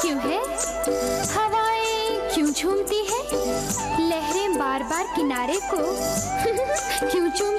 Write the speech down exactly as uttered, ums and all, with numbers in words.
क्यों है? हवाएं क्यों झूमती है? लहरें बार बार किनारे को क्यों चूम